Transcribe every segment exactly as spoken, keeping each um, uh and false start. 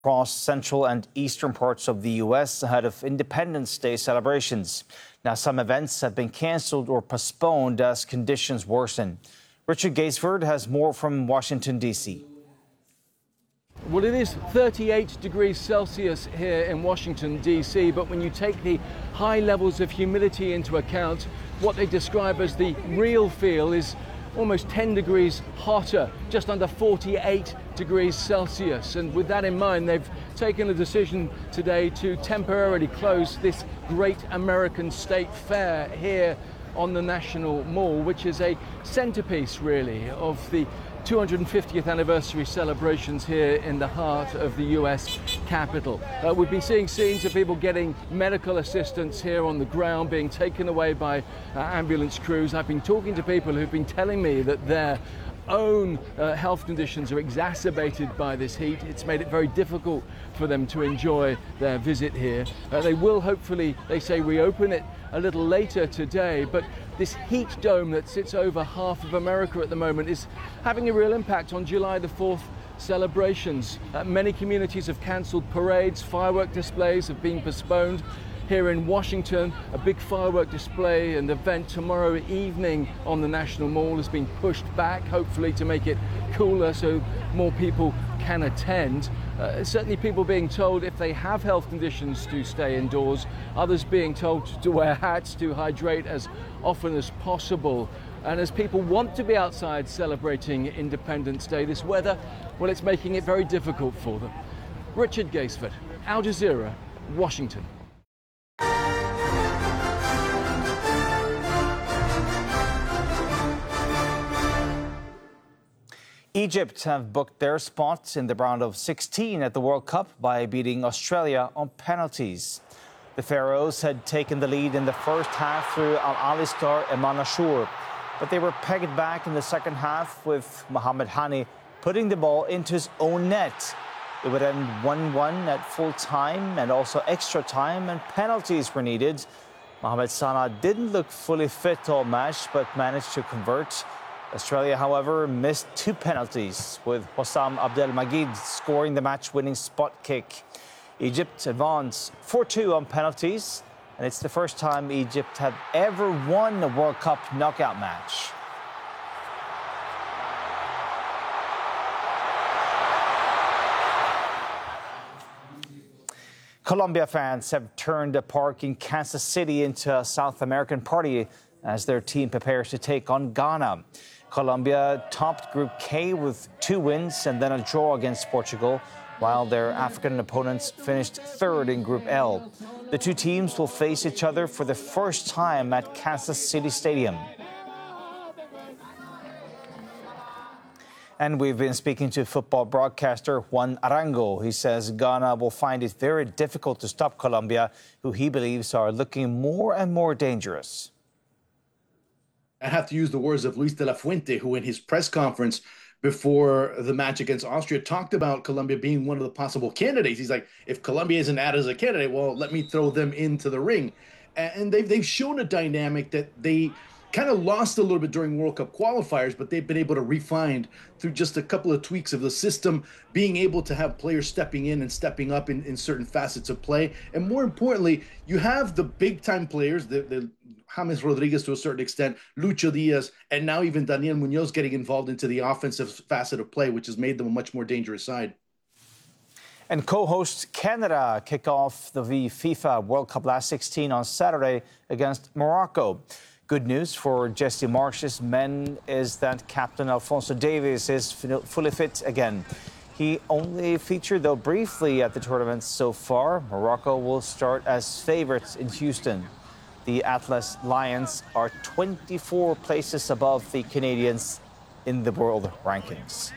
across central and eastern parts of the U S ahead of Independence Day celebrations. Now, some events have been canceled or postponed as conditions worsen. Richard Gaisford has more from Washington, D C. Well, it is thirty-eight degrees Celsius here in Washington, D C, but when you take the high levels of humidity into account, what they describe as the real feel is almost ten degrees hotter, just under forty-eight degrees Celsius. And with that in mind, they've taken a decision today to temporarily close this great American state fair here on the National Mall, which is a centerpiece really of the two hundred fiftieth anniversary celebrations here in the heart of the U S Capitol. Uh, we've been seeing scenes of people getting medical assistance here on the ground, being taken away by uh, ambulance crews. I've been talking to people who've been telling me that their own uh, health conditions are exacerbated by this heat. It's made it very difficult for them to enjoy their visit here. Uh, they will hopefully, they say, reopen it a little later today, but this heat dome that sits over half of America at the moment is having a real impact on July the fourth celebrations. Uh, many communities have cancelled parades, firework displays have been postponed. Here in Washington, a big firework display and event tomorrow evening on the National Mall has been pushed back, hopefully to make it cooler so more people can attend. Uh, certainly people being told if they have health conditions to stay indoors, others being told to wear hats, to hydrate as often as possible. And as people want to be outside celebrating Independence Day, this weather, well, it's making it very difficult for them. Richard Gaisford, Al Jazeera, Washington. Egypt have booked their spots in the round of sixteen at the World Cup by beating Australia on penalties. The Pharaohs had taken the lead in the first half through Al-Ali star Eman Ashur, but they were pegged back in the second half with Mohamed Hani putting the ball into his own net. It would end one one at full time and also extra time, and penalties were needed. Mohamed Salah didn't look fully fit all match, but managed to convert. Australia, however, missed two penalties, with Hossam Abdelmajid scoring the match-winning spot kick. Egypt advanced four two on penalties, and it's the first time Egypt had ever won a World Cup knockout match. Colombia fans have turned a park in Kansas City into a South American party as their team prepares to take on Ghana. Colombia topped Group K with two wins and then a draw against Portugal, while their African opponents finished third in Group L. The two teams will face each other for the first time at Kansas City Stadium. And we've been speaking to football broadcaster Juan Arango. He says Ghana will find it very difficult to stop Colombia, who he believes are looking more and more dangerous. I have to use the words of Luis de la Fuente, who in his press conference before the match against Austria talked about Colombia being one of the possible candidates. He's like, if Colombia isn't added as a candidate, well, let me throw them into the ring. And they've, they've shown a dynamic that they kind of lost a little bit during World Cup qualifiers, but they've been able to refine through just a couple of tweaks of the system, being able to have players stepping in and stepping up in, in certain facets of play. And more importantly, you have the big-time players, the, the James Rodriguez to a certain extent, Lucho Diaz, and now even Daniel Munoz getting involved into the offensive facet of play, which has made them a much more dangerous side. And co-hosts Canada kick off the FIFA World Cup last sixteen on Saturday against Morocco. Good news for Jesse Marsch's men is that Captain Alphonso Davies is fully fit again. He only featured, though, briefly at the tournament so far. Morocco will start as favorites in Houston. The Atlas Lions are twenty-four places above the Canadians in the world rankings.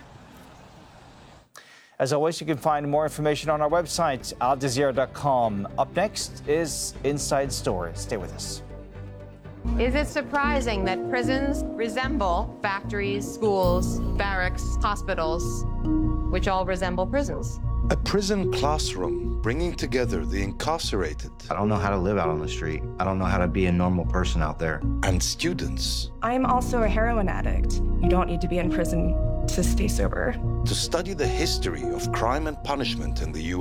As always, you can find more information on our website, al jazeera dot com. Up next is Inside Story. Stay with us. Is it surprising that prisons resemble factories, schools, barracks, hospitals, which all resemble prisons? A prison classroom bringing together the incarcerated. I don't know how to live out on the street. I don't know how to be a normal person out there. And students. I'm also a heroin addict. You don't need to be in prison to stay sober. To study the history of crime and punishment in the U S